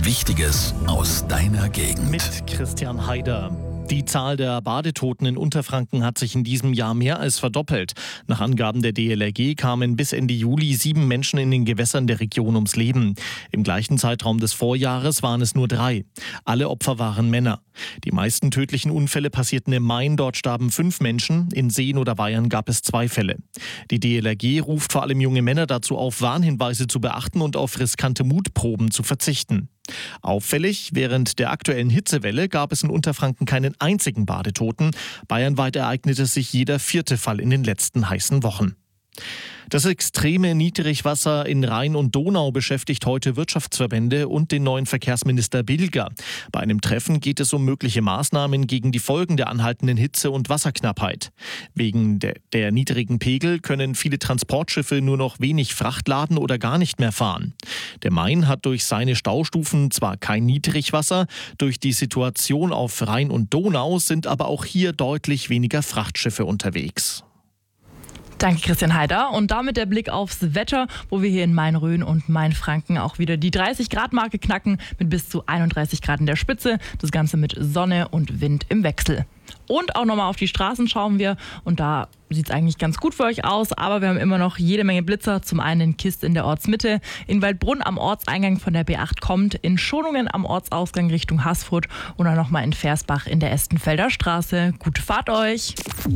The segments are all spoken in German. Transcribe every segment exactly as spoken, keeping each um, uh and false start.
Wichtiges aus deiner Gegend. Mit Christian Haider. Die Zahl der Badetoten in Unterfranken hat sich in diesem Jahr mehr als verdoppelt. Nach Angaben der D L R G kamen bis Ende Juli sieben Menschen in den Gewässern der Region ums Leben. Im gleichen Zeitraum des Vorjahres waren es nur drei. Alle Opfer waren Männer. Die meisten tödlichen Unfälle passierten im Main. Dort starben fünf Menschen. In Seen oder Weihern gab es zwei Fälle. Die D L R G ruft vor allem junge Männer dazu auf, Warnhinweise zu beachten und auf riskante Mutproben zu verzichten. Auffällig, während der aktuellen Hitzewelle gab es in Unterfranken keinen einzigen Badetoten. Bayernweit ereignete sich jeder vierte Fall in den letzten heißen Wochen. Das extreme Niedrigwasser in Rhein und Donau beschäftigt heute Wirtschaftsverbände und den neuen Verkehrsminister Bilger. Bei einem Treffen geht es um mögliche Maßnahmen gegen die Folgen der anhaltenden Hitze und Wasserknappheit. Wegen der, der niedrigen Pegel können viele Transportschiffe nur noch wenig Fracht laden oder gar nicht mehr fahren. Der Main hat durch seine Staustufen zwar kein Niedrigwasser, durch die Situation auf Rhein und Donau sind aber auch hier deutlich weniger Frachtschiffe unterwegs. Danke, Christian Haider. Und damit der Blick aufs Wetter, wo wir hier in Main-Rhön und Main-Franken auch wieder die dreißig Grad Marke knacken mit bis zu einunddreißig Grad in der Spitze. Das Ganze mit Sonne und Wind im Wechsel. Und auch nochmal auf die Straßen schauen wir und da sieht es eigentlich ganz gut für euch aus, aber wir haben immer noch jede Menge Blitzer. Zum einen in Kist in der Ortsmitte, in Waldbrunn am Ortseingang von der B acht kommt, in Schonungen am Ortsausgang Richtung Haßfurt und dann nochmal in Versbach in der Estenfelder Straße. Gute Fahrt euch!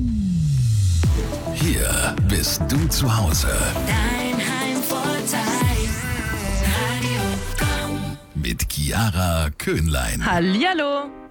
Hier bist du zu Hause. Dein Heimvorteil. Radio Komm. Mit Chiara Köhnlein. Hallihallo!